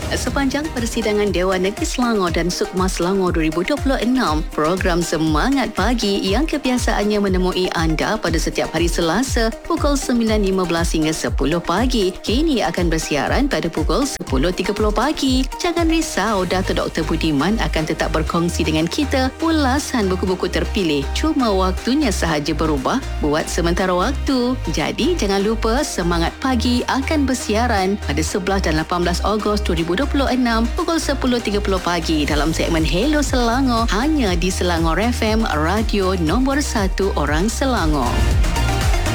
Sepanjang persidangan Dewan Negeri Selangor dan Sukma Selangor 2026, program Semangat Pagi yang kebiasaannya menemui anda pada setiap hari Selasa pukul 9.15 hingga 10 pagi, kini akan bersiaran pada pukul 10.30 pagi. Jangan risau, Dato' Dr. Budiman akan tetap berkongsi dengan kita ulasan buku-buku terpilih. Cuma waktunya sahaja berubah buat sementara waktu. Jadi, jangan lupa Semangat Pagi akan bersiaran pada 11 dan 18 Ogos 2026 pukul 10.30 pagi dalam segmen Hello Selangor, hanya di Selangor FM, radio nombor 1 orang Selangor.